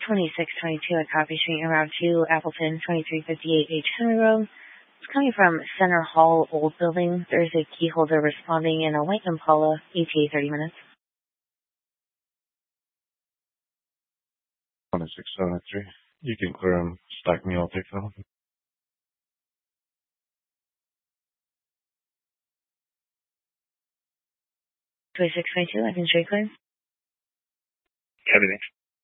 2622 at Coffee Street and Route 2, Appleton, 2358 H. Henry Road. It's coming from Center Hall, Old Building. There's a key holder responding in a white Impala, ETA 30 minutes. 2673. You can clear them. Stack me, I'll take them. 2622, I can straight clear. Everything.